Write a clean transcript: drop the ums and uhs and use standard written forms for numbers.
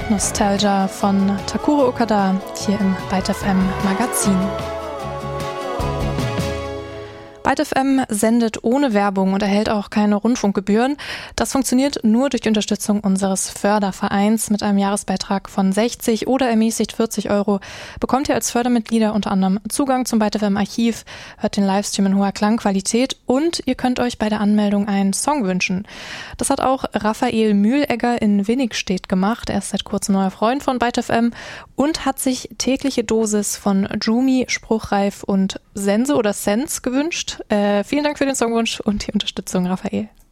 Nostalgia von Takuro Okada hier im Byte FM Magazin. Byte FM sendet ohne Werbung und erhält auch keine Rundfunkgebühren. Das funktioniert nur durch die Unterstützung unseres Fördervereins. Mit einem Jahresbeitrag von 60 oder ermäßigt 40 Euro bekommt ihr als Fördermitglieder unter anderem Zugang zum Byte FM Archiv, hört den Livestream in hoher Klangqualität und ihr könnt euch bei der Anmeldung einen Song wünschen. Das hat auch Raphael Mühlegger in Winnigstedt gemacht. Er ist seit kurzem neuer Freund von Byte FM und hat sich tägliche Dosis von Jumi, Spruchreif und Sense oder Sense gewünscht. Vielen Dank für den Songwunsch und die Unterstützung, Raphael.